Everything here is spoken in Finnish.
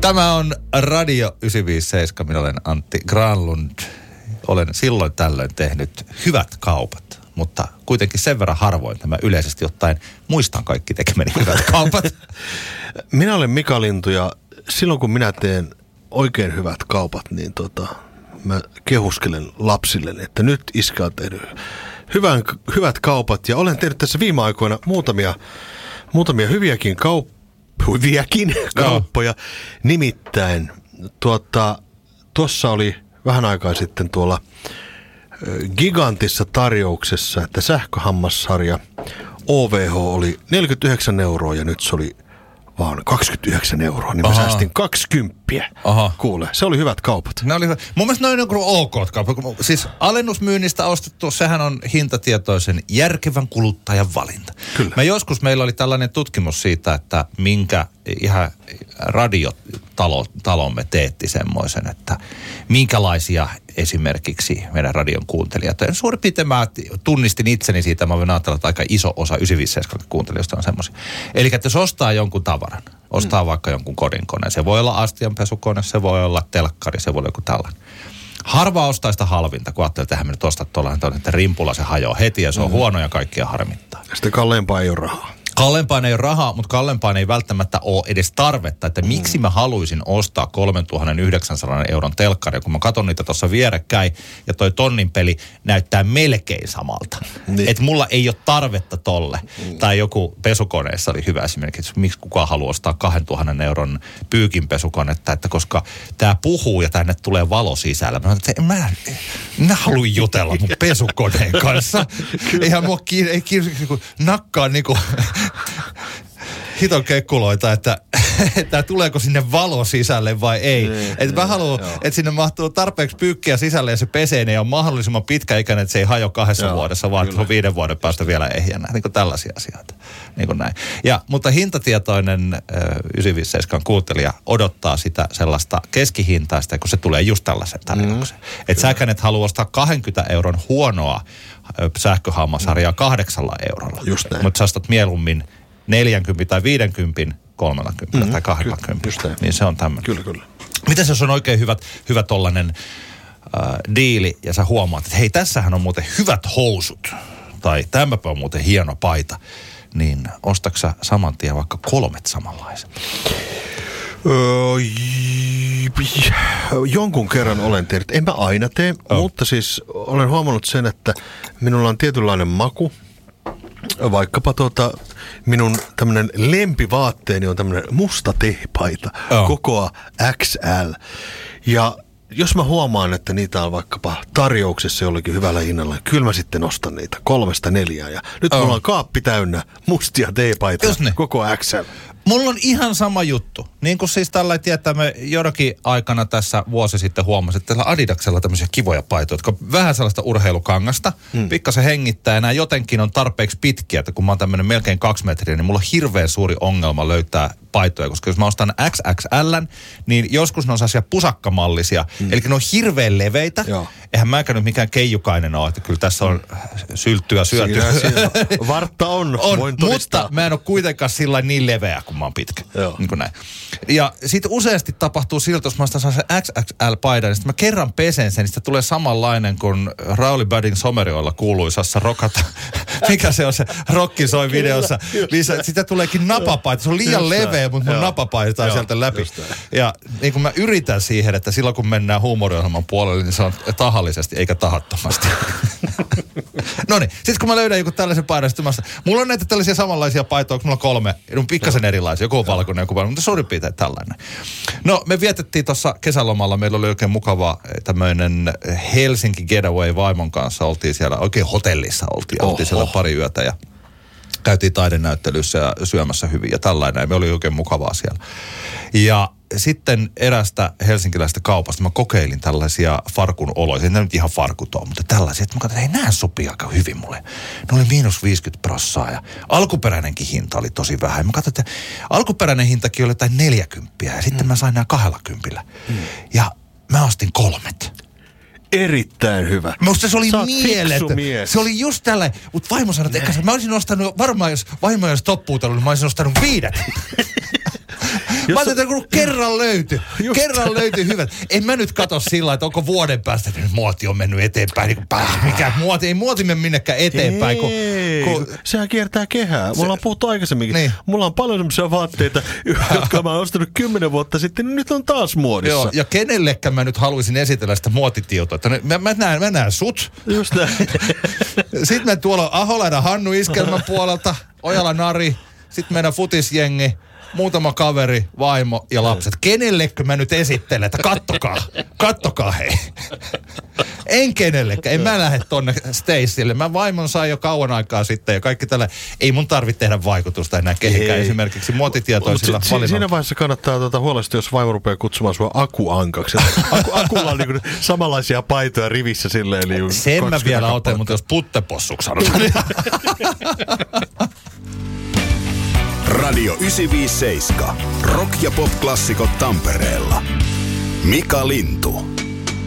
Tämä on Radio 957. Minä olen Antti Granlund. Olen silloin tällöin tehnyt hyvät kaupat, mutta kuitenkin sen verran harvoin, että mä yleisesti ottaen muistan kaikki tekemäni hyvät kaupat. Minä olen Mika Lintu ja silloin kun minä teen oikein hyvät kaupat, niin mä kehuskelen lapsille, että nyt iskä on tehnyt hyvät kaupat. Ja olen tehnyt tässä viime aikoina muutamia hyviäkin kauppoja. Nimittäin tuossa oli vähän aikaa sitten tuolla Gigantissa tarjouksessa, että sähköhammassarja OVH oli 49 € ja nyt se oli vaan 29 €, niin mä säästin 20. Kuule, se oli hyvät kaupat. Mun mielestä ne on ok kaupat. Siis alennusmyynnistä ostettu, sehän on hintatietoisen järkevän kuluttajan valinta. Kyllä. Meillä oli tällainen tutkimus siitä, että minkä ihan radiotalomme teetti semmoisen, että minkälaisia esimerkiksi meidän radion kuuntelijat. Suurin piirtein mä tunnistin itseni siitä, mä voin ajatella, että aika iso osa 957 kuuntelijoista on semmoisia. Eli että jos ostaa jonkun tavaran, ostaa vaikka jonkun kodinkoneen, se voi olla astianpesukone, se voi olla telkkari, se voi olla joku tällainen. Harva ostaa sitä halvinta, kun ajattelee, että eihän me nyt ostaa tuollainen, että rimpulla se hajoaa heti ja se on huono ja kaikkia harmittaa. Sitten kalleimpaa ei ole rahaa. Kalleimpaan ei ole rahaa, mutta kalleimpaan ei välttämättä ole edes tarvetta, että miksi mä haluaisin ostaa 3,900 € telkkari, kun mä katson niitä tuossa vierekkäin ja toi tonnin peli näyttää melkein samalta. Niin. Että mulla ei ole tarvetta tolle. Tai joku pesukoneessa oli hyvä esimerkiksi, että miksi kukaan haluaa ostaa 2,000 € pyykinpesukonetta, että koska tää puhuu ja tänne tulee valo sisällä. Mä haluan jutella mun pesukoneen kanssa. Eihän mua ei nakkaa niinku hiton kekkuloita, että tuleeko sinne valo sisälle vai ei. Että mä haluan, että sinne mahtuu tarpeeksi pyykkiä sisälle ja se pesee, ne on mahdollisimman pitkäikäinen, että se ei hajo 2 vuodessa, vaan se on 5 vuoden päästä vielä ehjänä. Niin kuin tällaisia asioita. Niin kuin näin. Mutta hintatietoinen 957 kuuntelija odottaa sitä sellaista keskihintaista, kun se tulee just tällaisen tarjouksen. Että säkään et halua ostaa 20 € huonoa sähköhammasarjaa 8 €. Just näin. Mutta sä ostat mieluummin 40 tai 50, 30 tai 20. Niin se on tämmöinen. Kyllä. Mitäs jos on oikein hyvä tollainen diili ja sä huomaat, että hei, tässähän on muuten hyvät housut tai tämäpä on muuten hieno paita, niin ostatko saman tien vaikka 3 samanlaisen? Jonkun kerran olen tehnyt. En mä aina tee, mutta siis olen huomannut sen, että minulla on tietynlainen maku. Vaikkapa minun tämmönen lempivaatteeni on tämmönen musta teepaita, kokoa XL. Ja jos mä huomaan, että niitä on vaikkapa tarjouksessa jollekin hyvällä hinnalla, niin kyllä mä sitten ostan niitä 3-4. Ja nyt mulla on kaappi täynnä mustia teepaitoja, koko XL. Mulla on ihan sama juttu. Niin kuin siis tällainen tietää, me jonakin aikana tässä vuosi sitten huomasin, että tällä Adidaksella tämmöisiä kivoja paitoja, jotka on vähän sellaista urheilukangasta. Pikkasen hengittää ja nämä jotenkin on tarpeeksi pitkiä, että kun mä oon tämmöinen melkein 2 metriä, niin mulla on hirveän suuri ongelma löytää paitoja, koska jos mä ostan XXL:n, niin joskus ne on sellaisia pusakkamallisia, eli ne on hirveän leveitä. Eihän mäkään nyt mikään keijukainen ole, että kyllä tässä on sylttyä syöty. Vartta on, voin todistaa. Mutta mä en ole kuitenkaan sillä niin leveä, kun mä oon pitkä. Niin kuin näin. Ja siitä useasti tapahtuu siltä, jos mä ostan sen XXL-paidan, niin sitten mä kerran pesen sen, niin sitä tulee samanlainen kuin Rauli Badin Somerioilla kuuluisassa Rokata. Mikä se on se Rokki soi videossa. Sitä tuleekin napapaita. Se on liian leveä, mutta mun napapaita on sieltä läpi. Ja niin kuin mä yritän siihen, että silloin kun mennään huumoriohjelman puolelle, niin se on tahallisesti eikä tahattomasti. Noniin, sitten kun mä löydän joku tällaisen paidan, mulla on näitä tällaisia samanlaisia paitoja, mulla on 3, ne on pikkasen erilaisia, joku on valkoinen, joku valkoinen, mutta suurin piirtein tällainen. No, me vietettiin tuossa kesälomalla, meillä oli oikein mukava tämmöinen Helsinki Getaway vaimon kanssa, oltiin siellä oikein hotellissa, oltiin siellä pari yötä ja käytiin taidenäyttelyssä ja syömässä hyvin ja tällainen, ja me oli oikein mukavaa siellä. Ja sitten erästä helsinkiläistä kaupasta mä kokeilin tällaisia farkun oloja. Ei nyt ihan farkut ole, mutta tällaisia. Että mä katsoin, että hei, nää sopii aika hyvin mulle. Ne oli -50% ja alkuperäinenkin hinta oli tosi vähän. Mä katsoin, että alkuperäinen hintakin oli jotain 40 ja sitten mä sain nää 20. Ja mä ostin 3. Erittäin hyvä. Musta se oli mieletön. Se oli just tällainen. Mutta vaimo sanoi, että mä olisin ostanut, varmaan jos vaimo olisi toppuutellut, niin mä olisin ostanut 5. Mä ajattelin, kun kerran löytyi hyvät. En mä nyt katso sillä, että onko vuoden päästä, että muoti on mennyt eteenpäin. Mikä muoti? Ei muoti mene minnekään eteenpäin. Sehän kiertää kehää. Mulla on puhuttu aikaisemminkin. Niin. Mulla on paljon semmoisia vaatteita, jotka mä oon ostanut 10 vuotta sitten, niin nyt on taas muodissa. Joo, ja kenellekään mä nyt haluaisin esitellä sitä muotitietoa. Että mä näen sut. Just näin. Sitten me tuolla Aholainen Hannu Iskelmän puolelta, Ojala Nari, sitten meidän futisjengi, muutama kaveri, vaimo ja lapset. Kenellekö mä nyt esittelen, että kattokaa hei. En kenellekään, en mä lähde tonne Stacylle. Mä vaimon sain jo kauan aikaa sitten ja kaikki tällä. Ei mun tarvitse tehdä vaikutusta enää kehenkään esimerkiksi muotitietoisilla valinnoilla. Siinä vaiheessa kannattaa huolestua, jos vaimo rupeaa kutsumaan sua akuankaksi. Akulla on niin samanlaisia paitoja rivissä silleen. Niin sen mä vielä otan, mutta jos puttepossuksi sanotaan. Radio 957. Rock- ja pop-klassikot Tampereella. Mika Lintu.